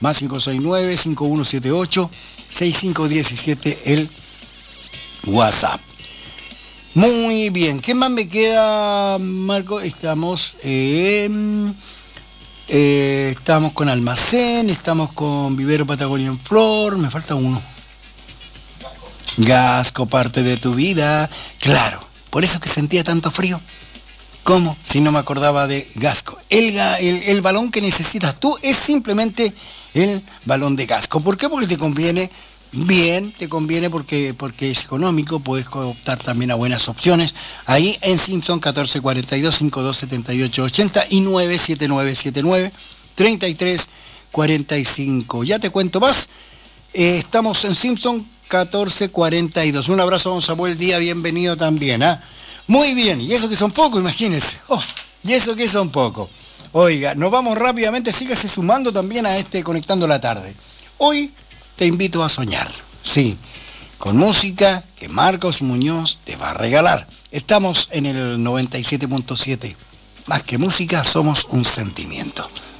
Más 569-5178-6517 el WhatsApp. Muy bien, ¿qué más me queda, Marco? Estamos con Almacén, estamos con Vivero Patagonia en Flor, me falta uno. Gasco, parte de tu vida. Claro, por eso que sentía tanto frío. ¿Cómo? Si no me acordaba de Gasco. El balón que necesitas tú es simplemente el balón de Gasco. ¿Por qué? Porque te conviene. Bien, te conviene porque es económico, puedes optar también a buenas opciones. Ahí en Simpson 1442-527880 y 979-3345. Ya te cuento más. Estamos en Simpson 1442. Un abrazo a don Samuel Díaz, bienvenido también. Muy bien, y eso que son pocos, imagínense. Y eso que son pocos. Oiga, nos vamos rápidamente, sígase sumando también a Conectando la Tarde. Hoy te invito a soñar, sí, con música que Marcos Muñoz te va a regalar. Estamos en el 97.7. Más que música, somos un sentimiento.